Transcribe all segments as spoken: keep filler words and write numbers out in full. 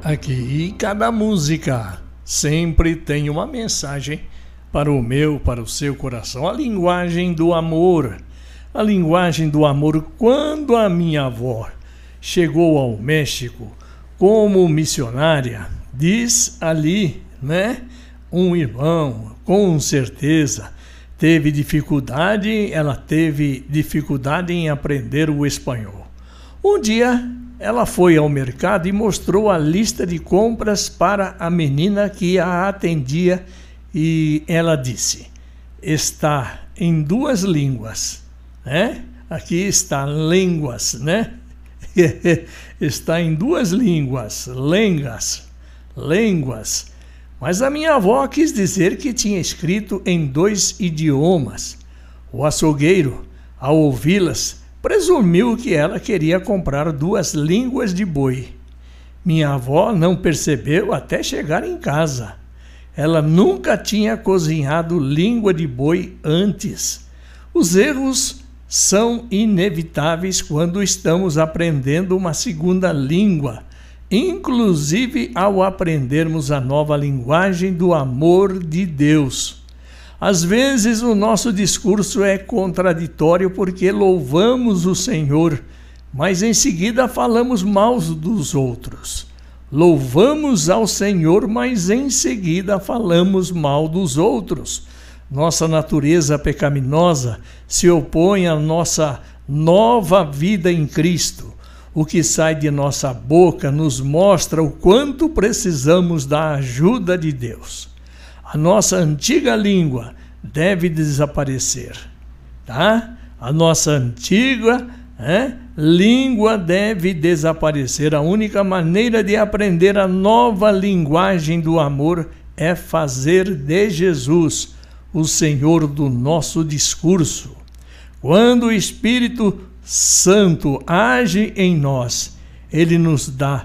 Aqui, cada música sempre tem uma mensagem para o meu, para o seu coração. A linguagem do amor. A linguagem do amor. Quando a minha avó chegou ao México como missionária, diz ali, né? Um irmão, com certeza, teve dificuldade, ela teve dificuldade em aprender o espanhol. Um dia, ela foi ao mercado e mostrou a lista de compras para a menina que a atendia e ela disse: está em duas línguas, né? Aqui está línguas, né? Está em duas línguas, lengas, línguas. Mas a minha avó quis dizer que tinha escrito em dois idiomas. O açougueiro, ao ouvi-las, presumiu que ela queria comprar duas línguas de boi. Minha avó não percebeu até chegar em casa. Ela nunca tinha cozinhado língua de boi antes. Os erros são inevitáveis quando estamos aprendendo uma segunda língua, inclusive ao aprendermos a nova linguagem do amor de Deus. Às vezes o nosso discurso é contraditório porque louvamos o Senhor, mas em seguida falamos mal dos outros. Louvamos ao Senhor, mas em seguida falamos mal dos outros. Nossa natureza pecaminosa se opõe à nossa nova vida em Cristo. O que sai de nossa boca nos mostra o quanto precisamos da ajuda de Deus. A nossa antiga língua deve desaparecer, tá? A nossa antiga é, língua deve desaparecer. A única maneira de aprender a nova linguagem do amor é fazer de Jesus o Senhor do nosso discurso. Quando o Espírito Santo age em nós, ele nos dá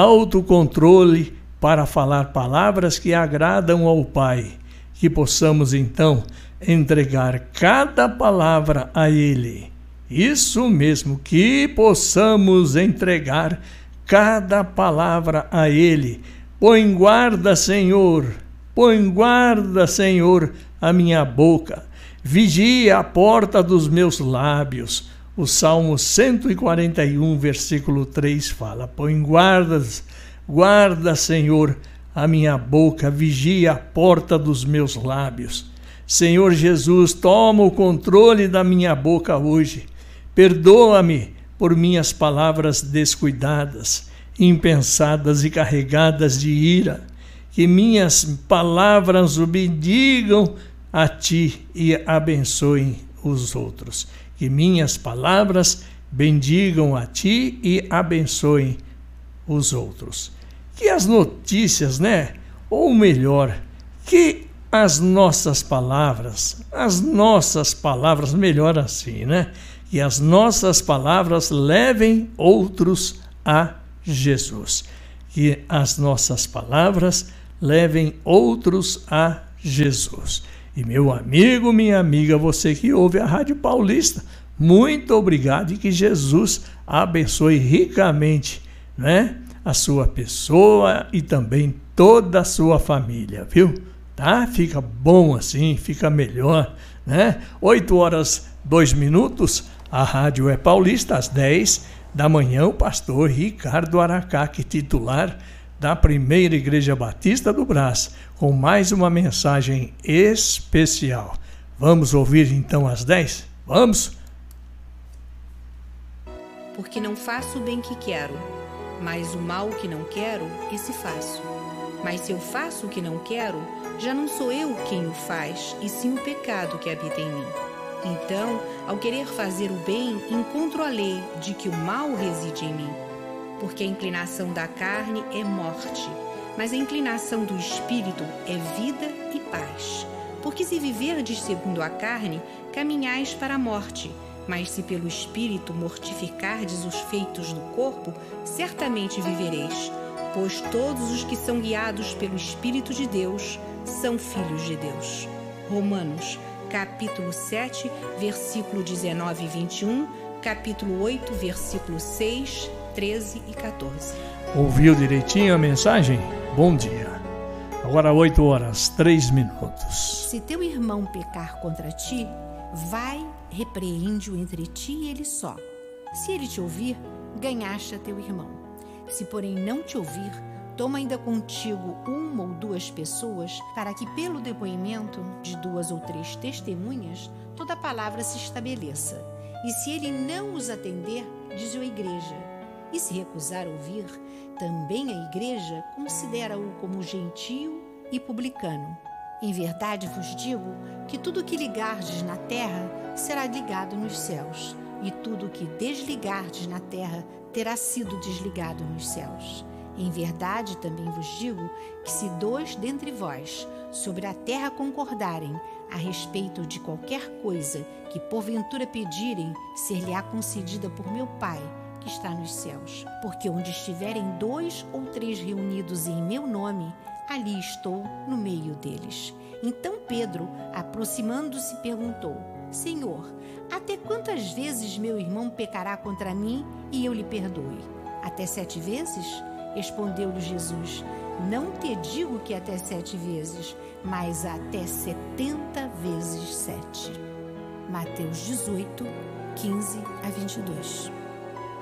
autocontrole para falar palavras que agradam ao Pai, que possamos então entregar cada palavra a Ele. Isso mesmo, que possamos entregar cada palavra a Ele. Põe guarda, Senhor, põe guarda, Senhor, a minha boca. Vigia a porta dos meus lábios. O Salmo cento e quarenta e um, versículo três fala: põe guardas, guarda, Senhor, a minha boca, vigia a porta dos meus lábios. Senhor Jesus, toma o controle da minha boca hoje. Perdoa-me por minhas palavras descuidadas, impensadas e carregadas de ira. Que minhas palavras o bendigam a Ti e abençoem os outros. Que minhas palavras bendigam a Ti e abençoem os outros. Que as notícias, né? Ou melhor, que as nossas palavras, as nossas palavras, melhor assim, né? Que as nossas palavras levem outros a Jesus. Que as nossas palavras levem outros a Jesus. E meu amigo, minha amiga, você que ouve a Rádio Paulista, muito obrigado e que Jesus abençoe ricamente, né, a sua pessoa e também toda a sua família, viu? Tá? Fica bom assim, fica melhor, né? oito horas, dois minutos, a Rádio é Paulista, às dez da manhã, o pastor Ricardo Aracaque, titular da Primeira Igreja Batista do Brás, com mais uma mensagem especial. Vamos ouvir então às dez? Vamos? Porque não faço o bem que quero, mas o mal que não quero, esse faço. Mas se eu faço o que não quero, já não sou eu quem o faz, e sim o pecado que habita em mim. Então, ao querer fazer o bem, encontro a lei de que o mal reside em mim. Porque a inclinação da carne é morte, mas a inclinação do espírito é vida e paz. Porque se viverdes segundo a carne, caminhais para a morte, mas se pelo espírito mortificardes os feitos do corpo, certamente vivereis. Pois todos os que são guiados pelo Espírito de Deus são filhos de Deus. Romanos, capítulo sete, versículo dezenove e vinte e um, capítulo oito, versículo seis, treze e quatorze. Ouviu direitinho a mensagem? Bom dia. Agora oito horas, três minutos. Se teu irmão pecar contra ti, vai, repreende-o entre ti e ele só. Se ele te ouvir, ganhaste a teu irmão. Se, porém, não te ouvir, toma ainda contigo uma ou duas pessoas, para que pelo depoimento de duas ou três testemunhas, toda a palavra se estabeleça. E se ele não os atender, diz-o à igreja. E se recusar ouvir, também a igreja considera-o como gentio e publicano. Em verdade vos digo que tudo o que ligardes na terra será ligado nos céus, e tudo o que desligardes na terra terá sido desligado nos céus. Em verdade também vos digo que se dois dentre vós sobre a terra concordarem a respeito de qualquer coisa que porventura pedirem, ser-lhe-á concedida por meu Pai que está nos céus. Porque onde estiverem dois ou três reunidos em meu nome, ali estou no meio deles. Então Pedro, aproximando-se, perguntou: Senhor, até quantas vezes meu irmão pecará contra mim e eu lhe perdoe? Até sete vezes? Respondeu-lhe Jesus: Não te digo que até sete vezes, mas até setenta vezes sete. Mateus dezoito, quinze a vinte e dois.